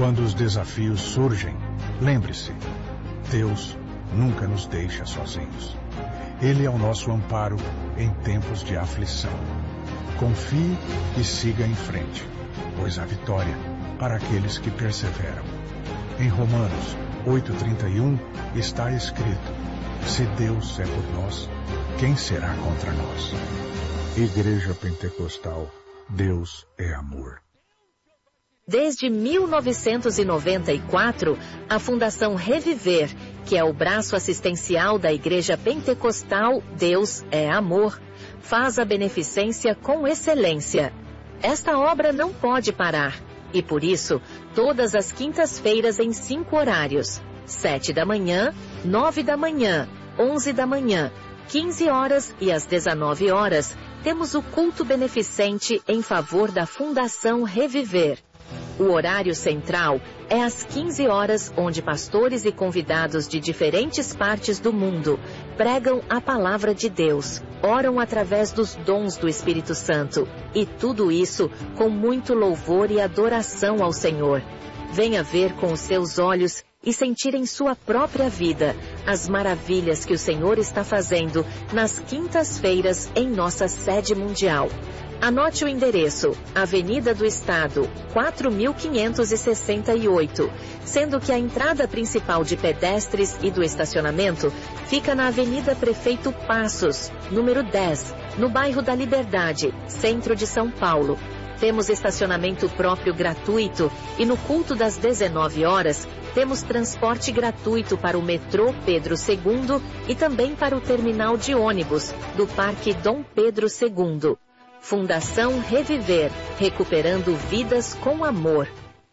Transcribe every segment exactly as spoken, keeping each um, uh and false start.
Quando os desafios surgem, lembre-se, Deus nunca nos deixa sozinhos. Ele é o nosso amparo em tempos de aflição. Confie e siga em frente, pois há vitória para aqueles que perseveram. Em Romanos oito, trinta e um está escrito: se Deus é por nós, quem será contra nós? Igreja Pentecostal, Deus é amor. Desde mil novecentos e noventa e quatro, a Fundação Reviver, que é o braço assistencial da Igreja Pentecostal Deus é Amor, faz a beneficência com excelência. Esta obra não pode parar e, por isso, todas as quintas-feiras em cinco horários: sete da manhã, nove da manhã, onze da manhã, quinze horas e às dezenove horas, temos o culto beneficente em favor da Fundação Reviver. O horário central é às quinze horas, onde pastores e convidados de diferentes partes do mundo pregam a palavra de Deus, oram através dos dons do Espírito Santo, e tudo isso com muito louvor e adoração ao Senhor. Venha ver com os seus olhos e sentir em sua própria vida as maravilhas que o Senhor está fazendo nas quintas-feiras em nossa sede mundial. Anote o endereço: Avenida do Estado, quatro mil quinhentos e sessenta e oito, sendo que a entrada principal de pedestres e do estacionamento fica na Avenida Prefeito Passos, número dez, no bairro da Liberdade, centro de São Paulo. Temos estacionamento próprio gratuito e no culto das dezenove horas, temos transporte gratuito para o metrô Pedro segundo e também para o terminal de ônibus do Parque Dom Pedro segundo. Fundação Reviver, recuperando vidas com amor.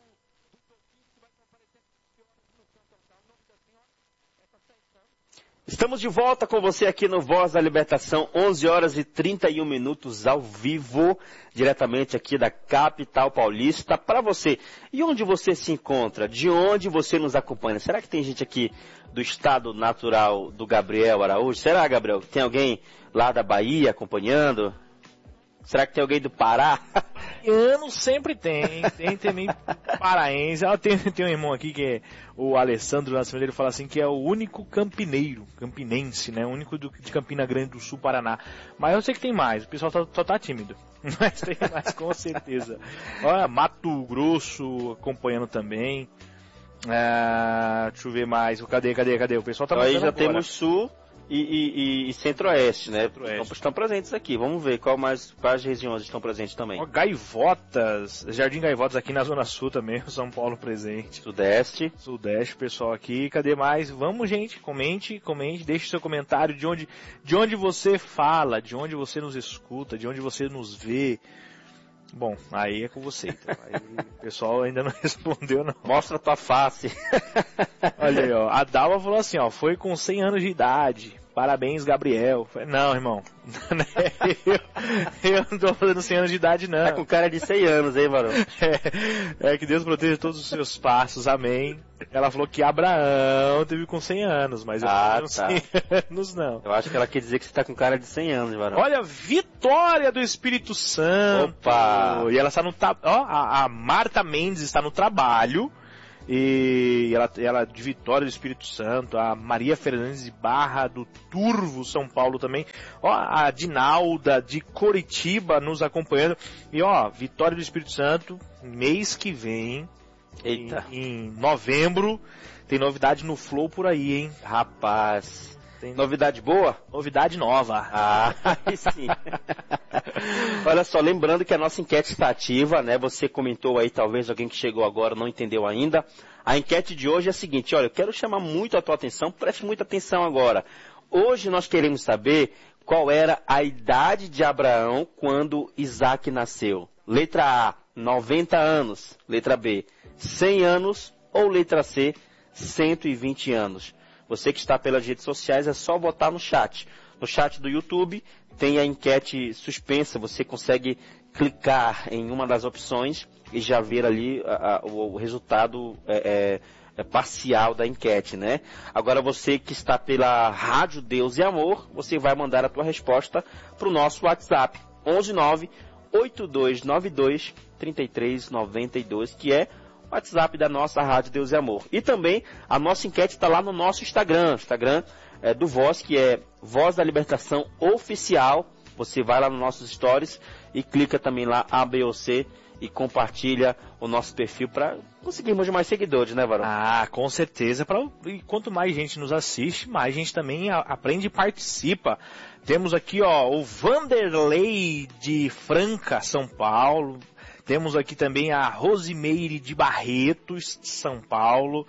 Estamos de volta com você aqui no Voz da Libertação, onze horas e trinta e um minutos ao vivo, diretamente aqui da capital paulista, para você. E onde você se encontra? De onde você nos acompanha? Será que tem gente aqui do estado natural do Gabriel Araújo? Será, Gabriel? Tem alguém lá da Bahia acompanhando? Será que tem alguém do Pará? Ano sempre tem, tem também paraense. Ela tem, tem um irmão aqui que é o Alessandro Nascimento, ele fala assim que é o único campineiro, campinense, né? O único do, de Campina Grande do Sul, Paraná. Mas eu sei que tem mais, o pessoal só, só tá tímido. Mas tem mais, com certeza. Olha, Mato Grosso acompanhando também. Ah, deixa eu ver mais. Cadê, cadê, cadê? O pessoal tá mandando. Aí já agora. Temos Sul e, e, e Centro-Oeste, né? Centro-Oeste. Então, estão presentes aqui. Vamos ver qual mais, quais regiões estão presentes também. Ó, Gaivotas, Jardim Gaivotas aqui na Zona Sul também, São Paulo presente. Sudeste. Sudeste, pessoal aqui. Cadê mais? Vamos, gente, comente, comente, deixe seu comentário de onde, de onde você fala, de onde você nos escuta, de onde você nos vê. Bom, aí é com você. Então. Aí, o pessoal ainda não respondeu, não. Mostra a tua face. Olha aí, ó. A Dalva falou assim, ó. Foi com cem anos de idade. Parabéns, Gabriel. Não, irmão. eu, eu não tô fazendo cem anos de idade, não. Tá com cara de cem anos, hein, Varão? É, é que Deus proteja todos os seus passos. Amém. Ela falou que Abraão teve com cem anos, mas eu ah, não tá. cem anos, não. Eu acho que ela quer dizer que você tá com cara de cem anos, Varão. Olha, vitória do Espírito Santo. Opa! E ela está no... Ta... Ó, a, a Marta Mendes está no trabalho. E ela, ela de Vitória do Espírito Santo, a Maria Fernandes de Barra do Turvo, São Paulo também, ó, a Dinalda de Coritiba nos acompanhando, e ó, Vitória do Espírito Santo, mês que vem, eita, em, em novembro, tem novidade no Flow por aí, hein? Rapaz... Tem novidade boa? Novidade nova. Ah, aí sim. Olha só, lembrando que a nossa enquete está ativa, né? Você comentou aí, talvez alguém que chegou agora não entendeu ainda. A enquete de hoje é a seguinte, olha, eu quero chamar muito a tua atenção, preste muita atenção agora. Hoje nós queremos saber qual era a idade de Abraão quando Isaac nasceu. Letra A, noventa anos. Letra B, cem anos. Ou letra C, cento e vinte anos. Você que está pelas redes sociais, é só botar no chat. No chat do YouTube tem a enquete suspensa, você consegue clicar em uma das opções e já ver ali a, a, o, o resultado é, é, é parcial da enquete, né? Agora você que está pela Rádio Deus e Amor, você vai mandar a tua resposta para o nosso WhatsApp, onze nove oito dois nove dois três três nove dois, que é WhatsApp da nossa Rádio Deus e Amor. E também a nossa enquete está lá no nosso Instagram, Instagram é, do Voz, que é Voz da Libertação Oficial. Você vai lá nos nossos stories e clica também lá A, B ou C e compartilha o nosso perfil para conseguirmos mais seguidores, né, Varão? Ah, com certeza. Pra, e quanto mais gente nos assiste, mais gente também a, aprende e participa. Temos aqui, ó, o Vanderlei de Franca, São Paulo. Temos aqui também a Rosimeire de Barretos, São Paulo.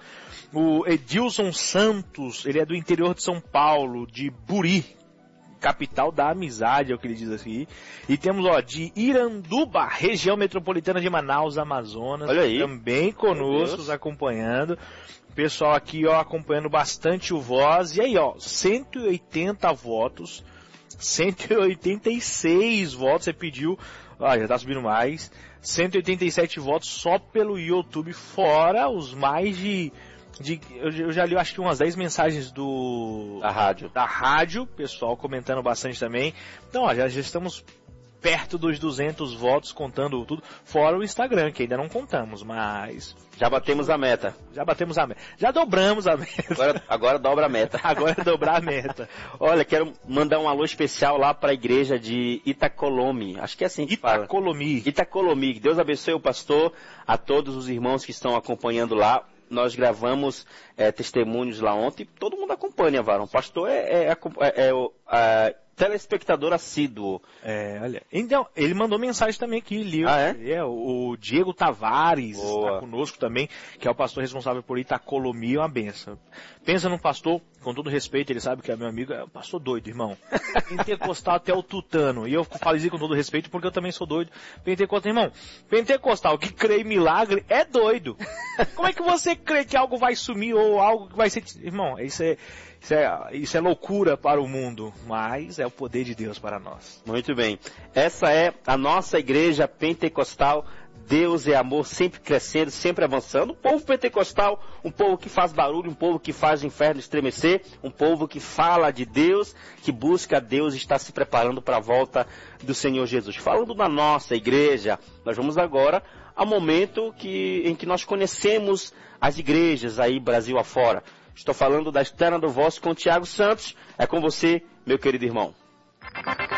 O Edilson Santos, ele é do interior de São Paulo, de Buri, capital da amizade, é o que ele diz aqui. E temos, ó, de Iranduba, região metropolitana de Manaus, Amazonas. Olha aí. Também conosco, nos acompanhando. Pessoal aqui, ó, acompanhando bastante o Voz. E aí, ó, cento e oitenta votos. cento e oitenta e seis votos, você pediu, ah, já tá subindo mais, cento e oitenta e sete votos só pelo YouTube, fora os mais de, de eu já li acho que umas dez mensagens do da rádio, da rádio, pessoal comentando bastante também. Então, ó, já, já estamos perto dos duzentos votos, contando tudo, fora o Instagram, que ainda não contamos, mas... Já batemos a meta. Já batemos a meta. Já dobramos a meta. Agora, agora dobra a meta. Agora é dobrar a meta. Olha, quero mandar um alô especial lá para a igreja de Itacolomi. Acho que é assim que fala. Itacolomi. Itacolomi. Que Deus abençoe o pastor, a todos os irmãos que estão acompanhando lá. Nós gravamos é, testemunhos lá ontem. Todo mundo acompanha, Varão. O pastor é, é, é, é o... É, telespectador assíduo. É, olha. Então, ele mandou mensagem também aqui, Lio. Ah, é? é? O Diego Tavares Boa. Está conosco também, que é o pastor responsável por Itacolomi, uma benção. Pensa num pastor, com todo respeito, ele sabe que é meu amigo, é um pastor doido, irmão. Pentecostal até o tutano. E eu falo isso com todo respeito porque eu também sou doido. Pentecostal, irmão, pentecostal que crê em milagre é doido. Como é que você crê que algo vai sumir ou algo que vai ser... Irmão, isso é... Isso é, isso é loucura para o mundo, mas é o poder de Deus para nós. Muito bem. Essa é a nossa igreja pentecostal. Deus é amor, sempre crescendo, sempre avançando. Um povo pentecostal, um povo que faz barulho, um povo que faz o inferno estremecer, um povo que fala de Deus, que busca Deus e está se preparando para a volta do Senhor Jesus. Falando da nossa igreja, nós vamos agora ao momento que, em que nós conhecemos as igrejas aí Brasil afora. Estou falando da Externa do Voz com o Tiago Santos. É com você, meu querido irmão.